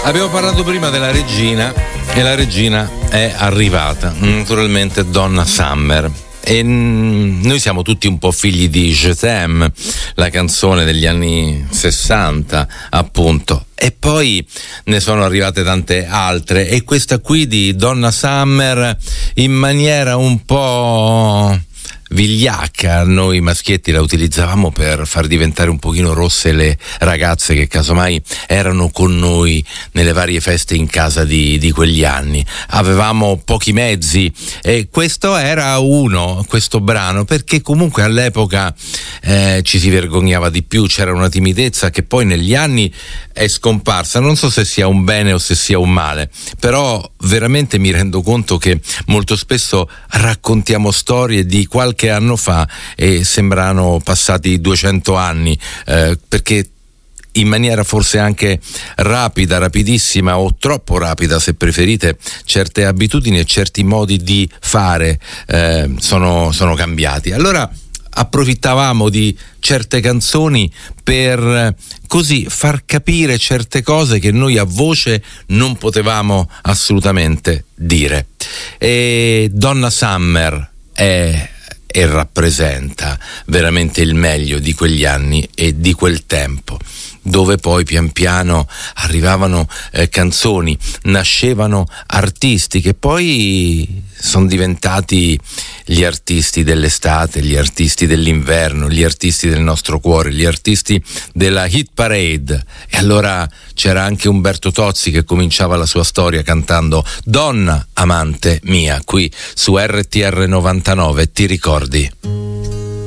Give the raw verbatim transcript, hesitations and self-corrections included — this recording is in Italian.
Abbiamo parlato prima della regina e la regina è arrivata, naturalmente Donna Summer. E noi siamo tutti un po' figli di Je t'aime, la canzone degli anni sessanta appunto, e poi ne sono arrivate tante altre, e questa qui di Donna Summer in maniera un po' vigliacca noi maschietti la utilizzavamo per far diventare un pochino rosse le ragazze che casomai erano con noi nelle varie feste in casa di, di quegli anni. Avevamo pochi mezzi e questo era uno, questo brano, perché comunque all'epoca eh, ci si vergognava di più, c'era una timidezza che poi negli anni è scomparsa. Non so se sia un bene o se sia un male, però veramente mi rendo conto che molto spesso raccontiamo storie di qualche anno fa e sembrano passati duecento anni, eh, perché in maniera forse anche rapida, rapidissima o troppo rapida se preferite, certe abitudini e certi modi di fare eh, sono, sono cambiati. Allora approfittavamo di certe canzoni per così far capire certe cose che noi a voce non potevamo assolutamente dire. E Donna Summer è e rappresenta veramente il meglio di quegli anni e di quel tempo, dove poi pian piano arrivavano eh, canzoni, nascevano artisti che poi sono diventati gli artisti dell'estate, gli artisti dell'inverno, gli artisti del nostro cuore, gli artisti della hit parade. E allora c'era anche Umberto Tozzi che cominciava la sua storia cantando Donna amante mia, qui su R T R novantanove, ti ricordi?